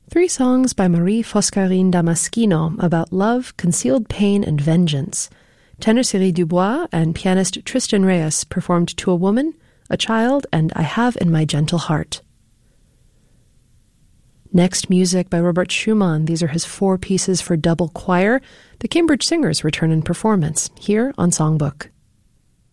Three songs by Marie Foscarine Damaschino about love, concealed pain, and vengeance. Tenor Cyril Dubois and pianist Tristan Reyes performed To a Woman, A Child, and I Have in My Gentle Heart. Next, music by Robert Schumann. These are his 4 pieces for double choir. The Cambridge Singers return in performance, here on Songbook.